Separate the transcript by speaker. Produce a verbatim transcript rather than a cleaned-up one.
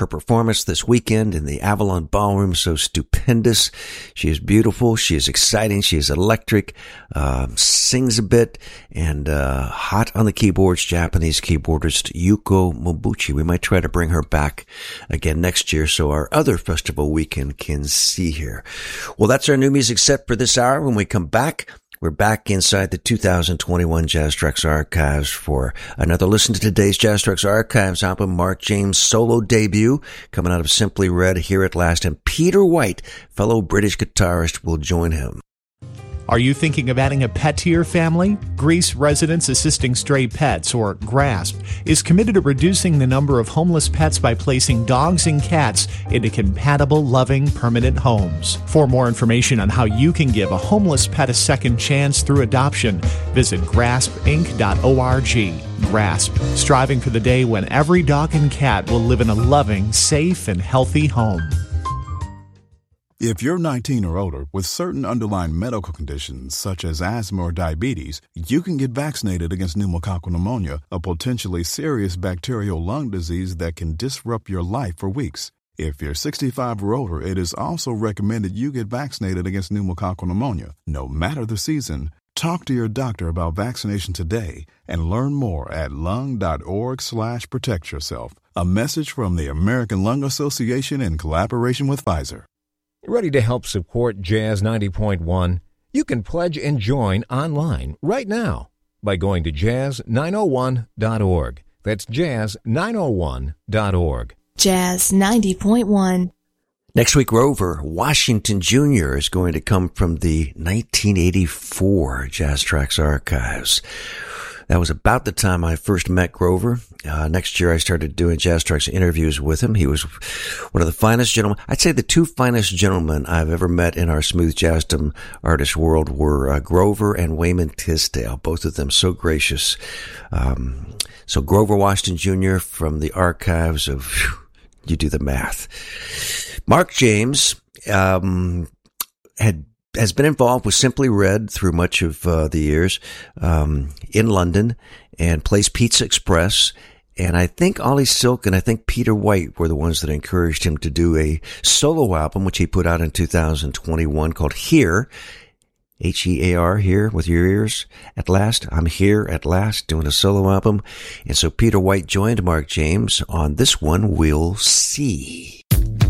Speaker 1: her performance this weekend in the Avalon Ballroom, so stupendous. She is beautiful. She is exciting. She is electric, uh, sings a bit, and uh, hot on the keyboards, Japanese keyboardist Yuko Mobuchi. We might try to bring her back again next year so our other festival weekend can see her. Well, that's our new music set for this hour. When we come back, we're back inside the two thousand twenty-one Jazz Trax Archives for another listen to today's Jazz Trax Archives album, Mark James' solo debut, coming out of Simply Red, Here at Last, and Peter White, fellow British guitarist, will join him.
Speaker 2: Are you thinking of adding a pet to your family? Greece Residents Assisting Stray Pets, or GRASP, is committed to reducing the number of homeless pets by placing dogs and cats into compatible, loving, permanent homes. For more information on how you can give a homeless pet a second chance through adoption, visit grasp inc dot org. GRASP, striving for the day when every dog and cat will live in a loving, safe, and healthy home.
Speaker 3: If you're nineteen or older with certain underlying medical conditions such as asthma or diabetes, you can get vaccinated against pneumococcal pneumonia, a potentially serious bacterial lung disease that can disrupt your life for weeks. If you're sixty-five or older, it is also recommended you get vaccinated against pneumococcal pneumonia, no matter the season. Talk to your doctor about vaccination today and learn more at lung.org slash protect yourself. A message from the American Lung Association in collaboration with Pfizer.
Speaker 4: Ready to help support Jazz ninety point one? You can pledge and join online right now by going to jazz nine oh one dot org. That's jazz nine oh one dot org.
Speaker 5: Jazz ninety point one.
Speaker 1: Next week, Grover Washington Junior is going to come from the nineteen eighty-four Jazz Trax Archives. That was about the time I first met Grover. Uh, next year I started doing Jazz Trax interviews with him. He was one of the finest gentlemen. I'd say the two finest gentlemen I've ever met in our smooth jazzdom artist world were uh, Grover and Wayman Tisdale, both of them so gracious. Um, so Grover Washington Junior from the archives of, whew, you do the math. Mark James um, had has been involved with Simply Red through much of uh, the years um, in London, and plays Pizza Express. And I think Ollie Silk and I think Peter White were the ones that encouraged him to do a solo album, which he put out in two thousand twenty-one called Here, H E A R, Here with your ears. At last, I'm here at last doing a solo album. And so Peter White joined Mark James on this one, We'll See.